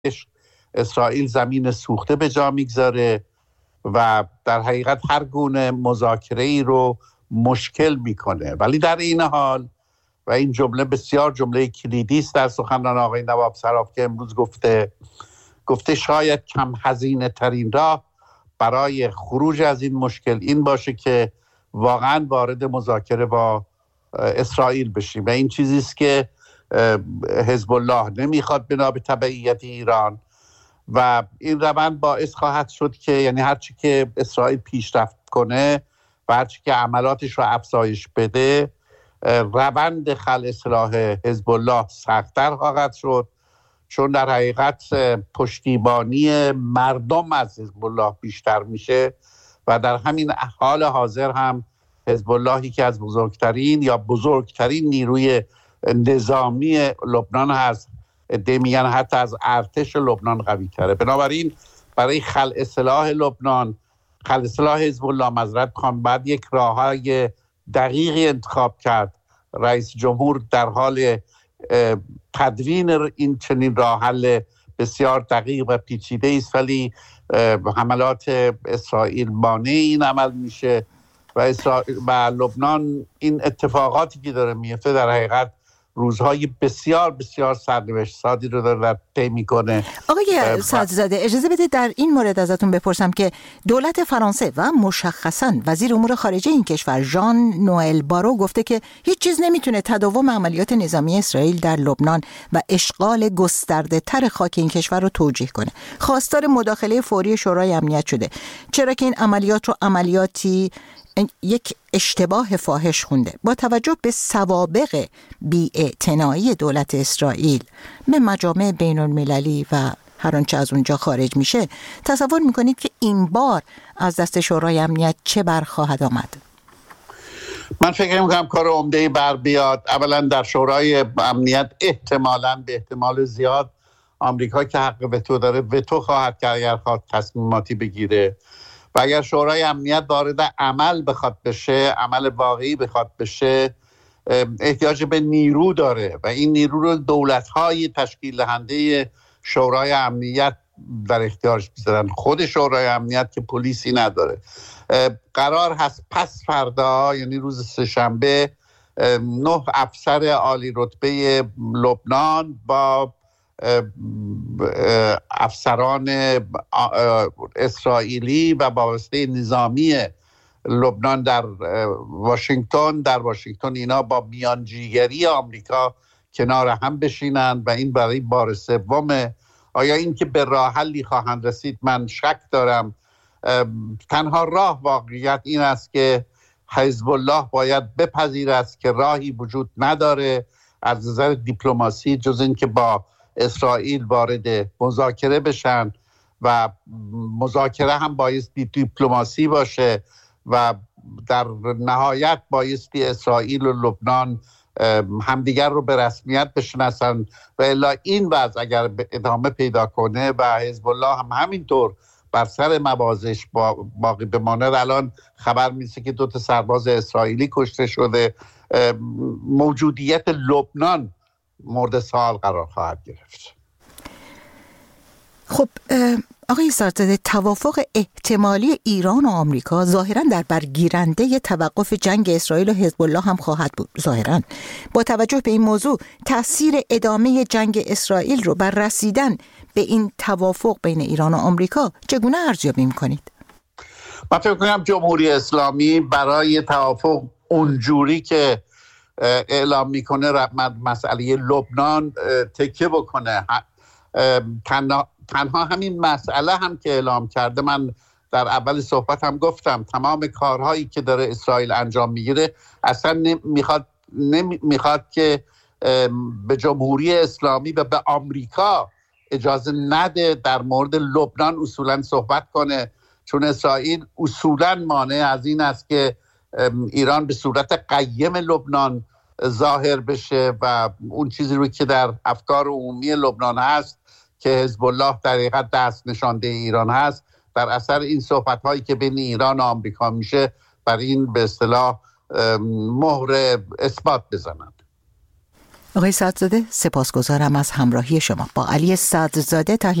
اسرائیل زمین سوخته به جا میگذاره و در حقیقت هر گونه مذاکره‌ای رو مشکل میکنه. ولی در این حال، و این جمله بسیار جمله کلیدی است در سخنران آقای نواب صراف که امروز گفته شاید کم هزینه ترین راه برای خروج از این مشکل این باشه که واقعا وارد مذاکره با اسرائیل بشیم و این چیزی است که حزب الله نمیخواد بنا به تبعیت ایران و این روند باعث خواهد شد که یعنی هرچی که اسرائیل پیشرفت کنه و هرچی که عملاتش رو افزایش بده روند خلع سلاح حزب الله سخت‌تر خواهد شد، چون در حقیقت پشتیبانی مردم از حزب الله بیشتر میشه و در همین حال حاضر هم حزب اللهی که از بزرگترین نیروی نظامی لبنان هست، میگن حتی از ارتش لبنان قوی تره. بنابراین برای خلع سلاح حزب الله باید یک راههای دقیقی انتخاب کرد. رئیس جمهور در حال تدوین این چنین راه حل بسیار دقیق و پیچیده است، ولی حملات اسرائیل مانع این عمل میشه و لبنان این اتفاقاتی که داره میفته در حقیقت روزهای بسیار بسیار سرنوشت سازی رو داره طی میکنه. آقای صدرزاده اجازه بدید در این مورد ازتون بپرسم که دولت فرانسه و مشخصاً وزیر امور خارجه این کشور ژان نوئل بارو گفته که هیچ چیز نمیتونه تداوم عملیات نظامی اسرائیل در لبنان و اشغال گسترده تر خاک این کشور رو توجیه کنه. خواستار مداخله فوری شورای امنیت شده، چرا که این عملیات رو عملیاتی یک اشتباه فاحش خونده. با توجه به سوابق بی‌اعتنایی دولت اسرائیل به مجامع بین المللی و هر آنچه از اونجا خارج میشه، تصور میکنید که این بار از دست شورای امنیت چه بر خواهد آمد؟ من فکر میکنم کار عمده‌ای بر بیاد. اولا در شورای امنیت احتمالاً به احتمال زیاد آمریکا که حق وتو داره وتو خواهد کرد اگر خواهد تصمیماتی بگیره و اگر شورای امنیت وارد عمل بخواد بشه، عمل واقعی بخواد بشه، احتیاج به نیرو داره و این نیرو رو دولت‌های تشکیل دهنده شورای امنیت در اختیارش می‌ذارن. خود شورای امنیت که پلیسی نداره. قرار هست پس فردا یعنی روز سه‌شنبه 9 افسر عالی رتبه لبنان با افسران اسرائیلی و وابسته نظامی لبنان در واشنگتن اینا با میانجیگری آمریکا کنار هم بشینند و این برای بار سومه. آیا این که به راه حلی خواهند رسید من شک دارم. تنها راه واقعیت این است که حزب الله باید بپذیرد که راهی وجود نداره از نظر دیپلماسی جز این که با اسرائیل وارد مذاکره بشن و مذاکره هم بایستی دیپلماسی باشه و در نهایت بایستی اسرائیل و لبنان همدیگر رو به رسمیت بشناسن و الا این وضع اگر ادامه پیدا کنه و حزب الله هم همینطور بر سر موازش باقی بماند. الان خبر میرسه که 2 سرباز اسرائیلی کشته شده. موجودیت لبنان مورد سوال قرار خواهد گرفت. خب آقای صدرزاده، توافق احتمالی ایران و آمریکا ظاهراً در برگیرنده توقف جنگ اسرائیل و حزب الله هم خواهد بود. ظاهراً با توجه به این موضوع تأثیر ادامه جنگ اسرائیل رو بر رسیدن به این توافق بین ایران و آمریکا چگونه ارزیابی می‌کنید؟ من فکر می‌کنم جمهوری اسلامی برای توافق اونجوری که اعلام میکنه مسئله لبنان تکیه بکنه. تنها همین مسئله هم که اعلام کرده، من در اول صحبت هم گفتم تمام کارهایی که داره اسرائیل انجام میگیره اصلا نمیخواد که به جمهوری اسلامی و به آمریکا اجازه نده در مورد لبنان اصولا صحبت کنه، چون اسرائیل اصولا مانع از این است که ایران به صورت قیم لبنان ظاهر بشه و اون چیزی رو که در افکار عمومی لبنان هست که حزب الله در حقیقت دست نشانده ایران هست، در اثر این صحبت‌هایی که بین ایران و آمریکا میشه بر این به اصطلاح مهر اثبات بزنند. آقای صدرزاده سپاسگزارم از همراهی شما. با علی صدرزاده